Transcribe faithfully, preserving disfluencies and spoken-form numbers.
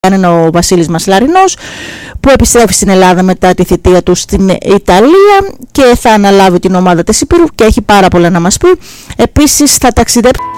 είναι ο Βασίλης Μασλαρινός, που επιστρέφει στην Ελλάδα μετά τη θητεία του στην Ιταλία και θα αναλάβει την ομάδα της Υπήρου και έχει πάρα πολλά να μας πει. Επίσης θα ταξιδέψει